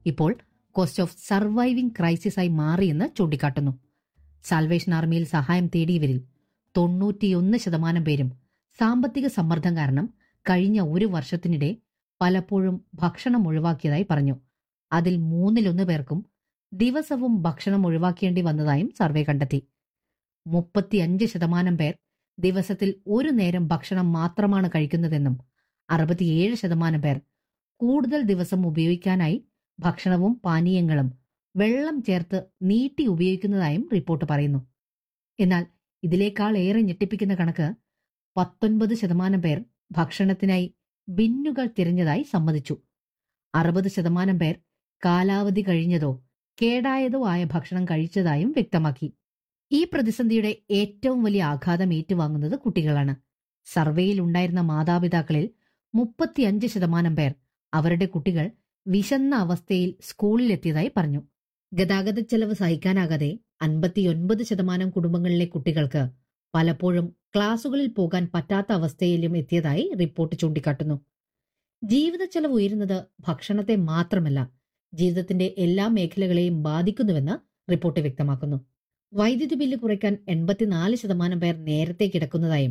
ഇപ്പോൾ cost of surviving ക്രൈസിസായി മാറിയെന്ന് ചൂണ്ടിക്കാട്ടുന്നു. സാൽവേഷൻ ആർമിയിൽ സഹായം തേടിയവരിൽ 91% പേരും സാമ്പത്തിക സമ്മർദ്ദം കാരണം കഴിഞ്ഞ ഒരു വർഷത്തിനിടെ പലപ്പോഴും ഭക്ഷണം ഒഴിവാക്കിയതായി പറഞ്ഞു. അതിൽ 1/3 പേർക്കും ദിവസവും ഭക്ഷണം ഒഴിവാക്കേണ്ടി വന്നതായും സർവേ കണ്ടെത്തി. 35% പേർ ദിവസത്തിൽ ഒരു നേരം ഭക്ഷണം മാത്രമാണ് കഴിക്കുന്നതെന്നും 67% പേർ കൂടുതൽ ദിവസം ഉപയോഗിക്കാനായി ഭക്ഷണവും പാനീയങ്ങളും വെള്ളം ചേർത്ത് നീട്ടി ഉപയോഗിക്കുന്നതായും റിപ്പോർട്ട് പറയുന്നു. എന്നാൽ ഇതിനേക്കാൾ ഏറെ ഞെട്ടിപ്പിക്കുന്ന കണക്ക് 19% പേർ ഭക്ഷണത്തിനായി ബിന്നുകൾ തിരഞ്ഞതായി സമ്മതിച്ചു. 60% പേർ കാലാവധി കഴിഞ്ഞതോ കേടായതോ ആയ ഭക്ഷണം കഴിച്ചതായും വ്യക്തമാക്കി. ഈ പ്രതിസന്ധിയുടെ ഏറ്റവും വലിയ ആഘാതം ഏറ്റുവാങ്ങുന്നത് കുട്ടികളാണ്. സർവേയിൽ ഉണ്ടായിരുന്ന മാതാപിതാക്കളിൽ 35% പേർ അവരുടെ കുട്ടികൾ വിശന്ന അവസ്ഥയിൽ സ്കൂളിലെത്തിയതായി പറഞ്ഞു. ഗതാഗത ചെലവ് സഹിക്കാനാകാതെ 59% കുടുംബങ്ങളിലെ കുട്ടികൾക്ക് പലപ്പോഴും ക്ലാസുകളിൽ പോകാൻ പറ്റാത്ത അവസ്ഥയിലും എത്തിയതായി റിപ്പോർട്ട് ചൂണ്ടിക്കാട്ടുന്നു. ജീവിത ചെലവ് ഉയരുന്നത് ഭക്ഷണത്തെ മാത്രമല്ല, ജീവിതത്തിന്റെ എല്ലാ മേഖലകളെയും ബാധിക്കുന്നുവെന്ന് റിപ്പോർട്ട് വ്യക്തമാക്കുന്നു. വൈദ്യുതി ബില്ല് കുറയ്ക്കാൻ 84% പേർ നേരത്തെ കിടക്കുന്നതായും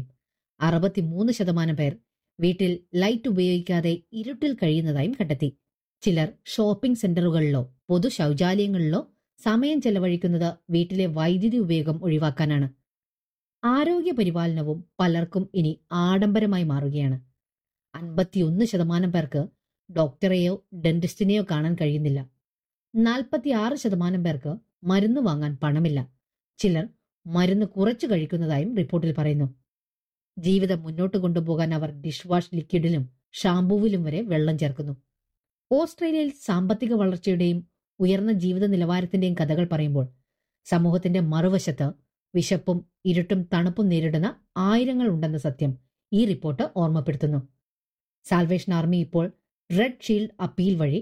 63% പേർ വീട്ടിൽ ലൈറ്റ് ഉപയോഗിക്കാതെ ഇരുട്ടിൽ കഴിയുന്നതായും കണ്ടെത്തി. ചിലർ ഷോപ്പിംഗ് സെന്ററുകളിലോ പൊതു ശൗചാലയങ്ങളിലോ സമയം ചെലവഴിക്കുന്നത് വീട്ടിലെ വൈദ്യുതി ഉപയോഗം ഒഴിവാക്കാനാണ്. ആരോഗ്യ പരിപാലനവും പലർക്കും ഇനി ആഡംബരമായി മാറുകയാണ്. 51% പേർക്ക് ഡോക്ടറെയോ ഡെന്റിസ്റ്റിനെയോ കാണാൻ കഴിയുന്നില്ല. 46% പേർക്ക് മരുന്ന് വാങ്ങാൻ പണമില്ല. ചിലർ മരുന്ന് കുറച്ചു കഴിക്കുന്നതായും റിപ്പോർട്ടിൽ പറയുന്നു. ജീവിതം മുന്നോട്ട് കൊണ്ടുപോകാൻ അവർ ഡിഷ് വാഷ് ലിക്വിഡിലും ഷാംപൂവിലും വരെ വെള്ളം ചേർക്കുന്നു. ഓസ്ട്രേലിയയിൽ സാമ്പത്തിക വളർച്ചയുടെയും ഉയർന്ന ജീവിത നിലവാരത്തിന്റെയും കഥകൾ പറയുമ്പോൾ സമൂഹത്തിന്റെ മറുവശത്ത് വിശപ്പും ഇരുട്ടും തണുപ്പും നേരിടുന്ന ആയിരങ്ങൾ ഉണ്ടെന്ന സത്യം ഈ റിപ്പോർട്ട് ഓർമ്മപ്പെടുത്തുന്നു. സാൽവേഷൻ ആർമി ഇപ്പോൾ റെഡ് ഷീൽഡ് അപ്പീൽ വഴി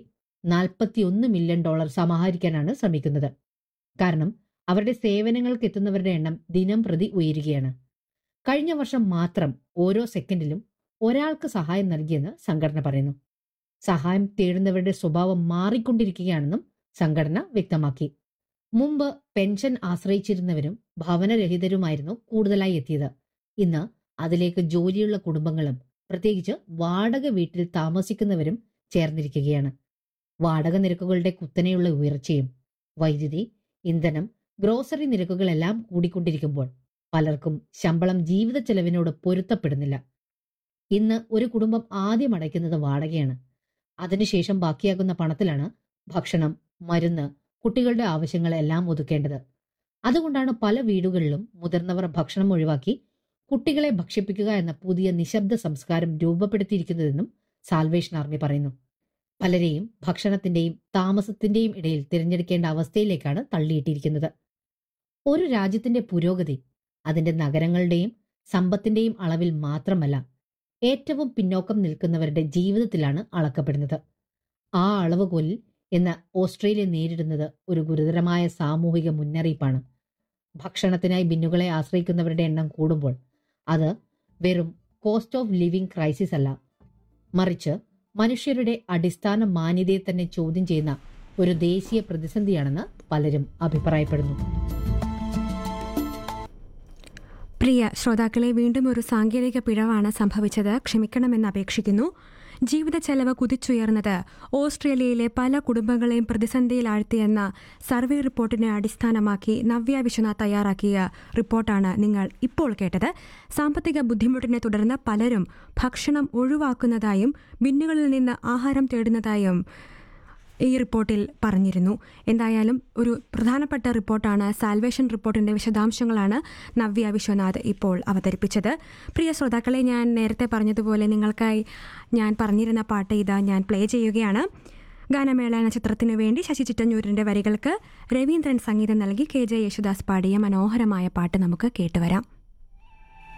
$41 മില്യൺ സമാഹരിക്കാനാണ് ശ്രമിക്കുന്നത്. കാരണം അവരുടെ സേവനങ്ങൾക്ക് എത്തുന്നവരുടെ എണ്ണം ദിനം പ്രതി ഉയരുകയാണ്. കഴിഞ്ഞ വർഷം മാത്രം ഓരോ സെക്കൻഡിലും ഒരാൾക്ക് സഹായം നൽകിയെന്ന് സംഘടന പറയുന്നു. സഹായം തേടുന്നവരുടെ സ്വഭാവം മാറിക്കൊണ്ടിരിക്കുകയാണെന്നും സംഘടന വ്യക്തമാക്കി. മുമ്പ് പെൻഷൻ ആശ്രയിച്ചിരുന്നവരും ഭവനരഹിതരുമായിരുന്നു കൂടുതലായി എത്തിയത്. ഇന്ന് അതിലേക്ക് ജോലിയുള്ള കുടുംബങ്ങളും പ്രത്യേകിച്ച് വാടക വീട്ടിൽ താമസിക്കുന്നവരും ചേർന്നിരിക്കുകയാണ്. വാടക നിരക്കുകളുടെ കുത്തനെയുള്ള ഉയർച്ചയും വൈദ്യുതി, ഇന്ധനം, ഗ്രോസറി നിരക്കുകളെല്ലാം കൂടിക്കൊണ്ടിരിക്കുമ്പോൾ പലർക്കും ശമ്പളം ജീവിത ചെലവിനോട് പൊരുത്തപ്പെടുന്നില്ല. ഇന്ന് ഒരു കുടുംബം ആദ്യം അടയ്ക്കുന്നത് വാടകയാണ്. അതിനുശേഷം ബാക്കിയാകുന്ന പണത്തിലാണ് ഭക്ഷണം, മരുന്ന്, കുട്ടികളുടെ ആവശ്യങ്ങളെല്ലാം ഒതുക്കേണ്ടത്. അതുകൊണ്ടാണ് പല വീടുകളിലും മുതിർന്നവർ ഭക്ഷണം ഒഴിവാക്കി കുട്ടികളെ ഭക്ഷിപ്പിക്കുക എന്ന പുതിയ നിശബ്ദ സംസ്കാരം രൂപപ്പെടുത്തിയിരിക്കുന്നതെന്നും സാൽവേഷൻ ആർമി പറയുന്നു. പലരെയും ഭക്ഷണത്തിന്റെയും താമസത്തിന്റെയും ഇടയിൽ തിരഞ്ഞെടുക്കേണ്ട അവസ്ഥയിലേക്കാണ് തള്ളിയിട്ടിരിക്കുന്നത്. ഒരു രാജ്യത്തിന്റെ പുരോഗതി അതിന്റെ നഗരങ്ങളുടെയും സമ്പത്തിന്റെയും അളവിൽ മാത്രമല്ല, ഏറ്റവും പിന്നോക്കം നിൽക്കുന്നവരുടെ ജീവിതത്തിലാണ് അളക്കപ്പെടുന്നത്. ആ അളവുകോലിൽ ഇന്ന് ഓസ്ട്രേലിയ നേരിടുന്നത് ഒരു ഗുരുതരമായ സാമൂഹിക മുന്നറിയിപ്പാണ്. ഭക്ഷണത്തിനായി ബിന്നുകളെ ആശ്രയിക്കുന്നവരുടെ എണ്ണം കൂടുമ്പോൾ അത് വെറും കോസ്റ്റ് ഓഫ് ലിവിംഗ് ക്രൈസിസ് അല്ല, മറിച്ച് മനുഷ്യരുടെ അടിസ്ഥാന മാന്യതയെ തന്നെ ചോദ്യം ചെയ്യുന്ന ഒരു ദേശീയ പ്രതിസന്ധിയാണെന്ന് പലരും അഭിപ്രായപ്പെടുന്നു. പ്രിയ ശ്രോതാക്കളെ, വീണ്ടും ഒരു സാങ്കേതിക പിഴവാണ് സംഭവിച്ചത്. ക്ഷമിക്കണമെന്ന് അപേക്ഷിക്കുന്നു. ജീവിത ചെലവ് കുതിച്ചുയർന്നത് ഓസ്ട്രേലിയയിലെ പല കുടുംബങ്ങളെയും പ്രതിസന്ധിയിലാഴ്ത്തിയെന്ന സർവേ റിപ്പോർട്ടിനെ അടിസ്ഥാനമാക്കി നവ്യ വിശ്വനാഥ് തയ്യാറാക്കിയ റിപ്പോർട്ടാണ് നിങ്ങൾ ഇപ്പോൾ കേട്ടത്. സാമ്പത്തിക ബുദ്ധിമുട്ടിനെ തുടർന്ന് പലരും ഭക്ഷണം ഒഴിവാക്കുന്നതായും ബിന്നുകളിൽ നിന്ന് ആഹാരം തേടുന്നതായും ഈ റിപ്പോർട്ടിൽ പറഞ്ഞിരുന്നു. എന്തായാലും ഒരു പ്രധാനപ്പെട്ട റിപ്പോർട്ടാണ്. സാൽവേഷൻ റിപ്പോർട്ടിൻ്റെ വിശദാംശങ്ങളാണ് നവ്യ വിശ്വനാഥ് ഇപ്പോൾ അവതരിപ്പിച്ചത്. പ്രിയ ശ്രോതാക്കളെ, ഞാൻ നേരത്തെ പറഞ്ഞതുപോലെ നിങ്ങൾക്കായി ഞാൻ പറഞ്ഞിരുന്ന പാട്ട് ഇതാ ഞാൻ പ്ലേ ചെയ്യുകയാണ്. ഗാനമേള എന്ന ചിത്രത്തിനു വേണ്ടി ശശി ചിറ്റഞ്ഞൂരിൻ്റെ വരികൾക്ക് രവീന്ദ്രൻ സംഗീതം നൽകി KJ യേശുദാസ് പാടിയ മനോഹരമായ പാട്ട് നമുക്ക് കേട്ടുവരാം.